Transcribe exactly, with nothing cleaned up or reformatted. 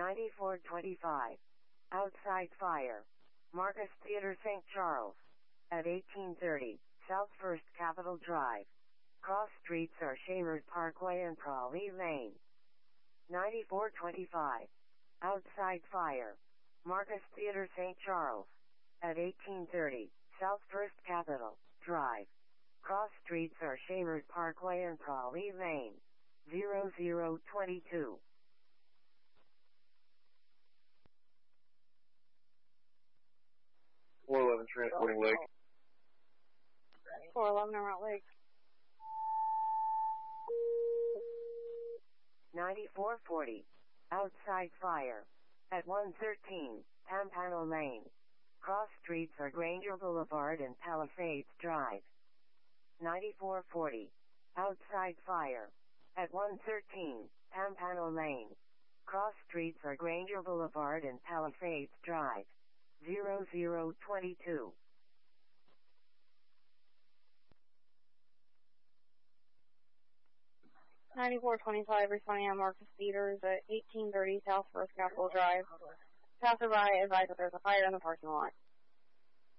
ninety-four twenty-five. Outside fire. Marcus Theater, Saint Charles. At eighteen thirty, South First Capitol Drive. Cross streets are Shamers Parkway and Crawley Lane. ninety-four twenty-five. Outside fire. Marcus Theater, Saint Charles. At eighteen thirty, South First Capitol Drive. Cross streets are Shamers Parkway and Crawley Lane. zero zero twenty-two. four eleven transporting Lake. four eleven around Lake. ninety-four forty. Outside fire. At one thirteen, Pampano Lane. Cross streets are Granger Boulevard and Palisades Drive. ninety-four forty. Outside fire. At one thirteen, Pampano Lane. Cross streets are Granger Boulevard and Palisades Drive. zero zero twenty-two. ninety-four twenty-five, responding on Marcus Theaters at eighteen thirty South First Capitol Drive. Passerby advised that there's a fire in the parking lot.